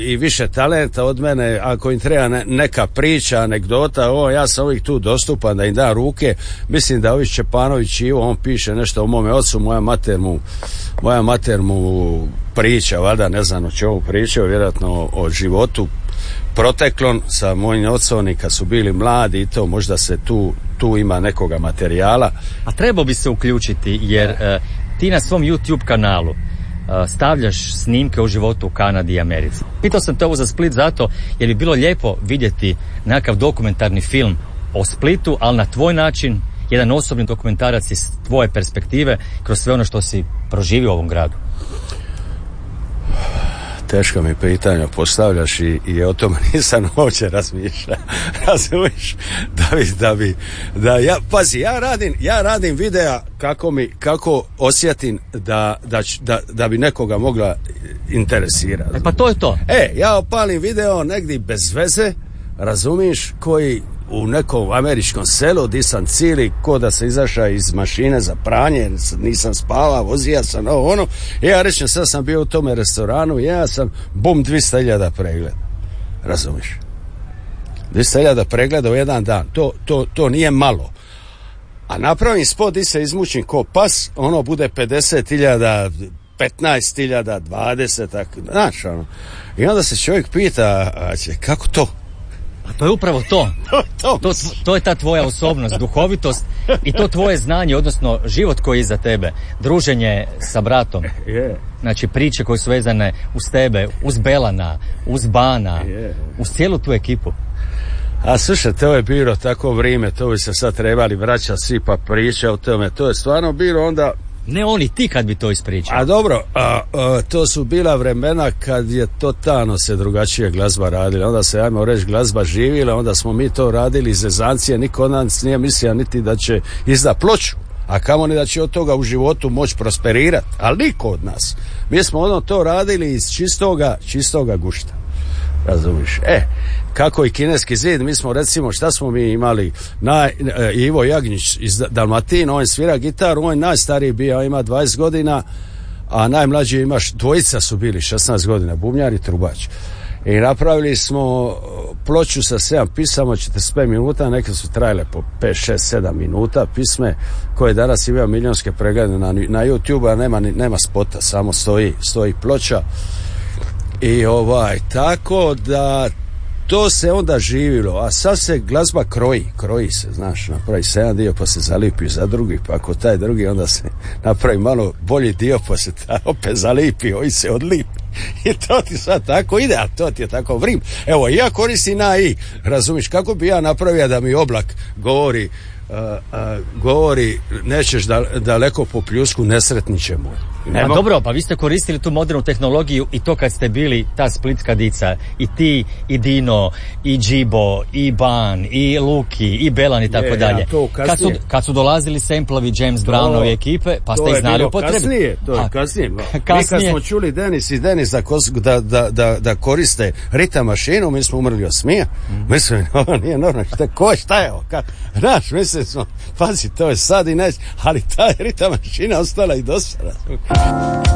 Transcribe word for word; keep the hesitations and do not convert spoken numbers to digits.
i više talenta od mene, ako im treba ne, neka priča, anegdota, o, ja sam uvijek tu dostupan da im da ruke. Mislim da ovi Šćepanović Ivo, on piše nešto o mome ocu, moja mater mu, moja mater mu priča, valjda ne znam o čemu pričao, vjerojatno o, o životu proteklom sa mojim ocom i kad su bili mladi i to, možda se tu, tu ima nekoga materijala. A trebao bi se uključiti jer uh, ti na svom YouTube kanalu stavljaš snimke o životu u Kanadi i Americi. Pitao sam te ovo za Split zato jer bi bilo lijepo vidjeti nekakav dokumentarni film o Splitu, ali na tvoj način, jedan osobni dokumentarac iz tvoje perspektive kroz sve ono što si proživio u ovom gradu. Teško mi pitanje postavljaš i, i o tome nisam uopće razmišljao. Razumiješ? Da bi, da bi, da ja, pazi, ja radim, ja radim videa kako mi, kako osjetim da, da, da, da bi nekoga mogla interesirati. E pa to je to. E, ja opalim video negdje bez veze, razumiješ, koji u nekom američkom selu di sam cijeli ko da se izašao iz mašine za pranje, nisam spava, vozija sam ovo ono, i ja rečem sad sam bio u tome restoranu i ja sam bum dvjesto hiljada pregleda, razumiš, dvjesto hiljada pregleda u jedan dan, to, to, to nije malo, a napravim spot di se izmučim ko pas, ono bude pedeset hiljada, petnaest hiljada, dvadeset, znaš ono, i onda se čovjek pita, a će, kako to? A to je upravo to. to, to. To je ta tvoja osobnost, duhovitost i to tvoje znanje, odnosno život koji je iza tebe. Druženje sa bratom. Yeah. Znači priče koje su vezane uz tebe, uz Belana, uz Bana, yeah. uz cijelu tu ekipu. A slušaj, to je bilo tako vrijeme, to bi se sad trebali vraćati svi pa priča o tome. To je stvarno bilo onda... Ne oni, ti kad bi to ispričao. A dobro, a, a, to su bila vremena kad je totalno se drugačije glazba radila. Onda se, ajmo reći, glazba živjela, onda smo mi to radili iz zezancije, niko od nas nije mislio niti da će izda ploču, a kamoli da će od toga u životu moći prosperirati, ali niko od nas. Mi smo ono to radili iz čistoga, čistoga gušta. Razumiš? E, kako i kineski zid, mi smo recimo, šta smo mi imali, naj, e, Ivo Jagnjić iz Dalmatine, on svira gitaru, on najstariji bio, on ima dvadeset godina, a najmlađi imaš, dvojica su bili šesnaest godina, bubnjar i trubač. I napravili smo ploču sa sedam pisama, četrdeset pet minuta, neke su trajale po pet, šest, sedam minuta, pisme koje danas imaju milionske preglede na, na YouTube, a nema, nema spota, samo stoji, stoji ploča. I ovaj, tako da to se onda živilo, a sad se glazba kroji, kroji se, znaš, napravi se jedan dio pa se zalipi za drugi, pa ako taj drugi onda se napravi malo bolji dio pa se taj opet zalipi, ovi se odlipi. I to ti sad tako ide, a to ti je tako vrim. Evo, ja koristim A I, razumiš, kako bi ja napravio da mi oblak govori, uh, uh, govori, nećeš da, daleko po pljusku, nesretniče moj. A dobro, pa vi ste koristili tu modernu tehnologiju i to kad ste bili ta splitska dica, i ti, i Dino, i Džibo, i Ban, i Luki, i Belan i tako je, dalje. Ja, kad, su, kad su dolazili samplovi James Brownovi ekipe, pa ste ih znali upotrebiti. Kasnije, to je kasnije. kasnije. Mi kad smo čuli Denis i Denis da, da, da, da, da koriste ritam mašinu, mi smo umrli od smija. Mm. Mislim, ovo nije normalno. Šta, ko, šta je ovo? Znaš, mislim smo, pazi, to je sad i neć, ali ta ritam mašina ostala i do sada.